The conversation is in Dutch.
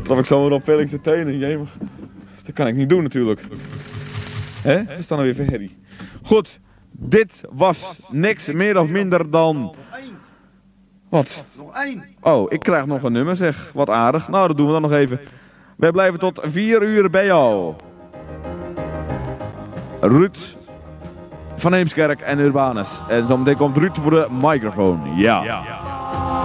trap ik zo weer op Felix de tenen, jemig. Dat kan ik niet doen natuurlijk. Hè? Dat is dan weer verherrie. Goed, dit was niks meer of minder dan... Wat? Nog 1. Oh, ik krijg nog een nummer zeg. Wat aardig. Nou, dat doen we dan nog even. Wij blijven tot 4 uur bij jou. Ruud van Heemskerk en Urbanus. En zometeen komt Ruud voor de microfoon. Ja.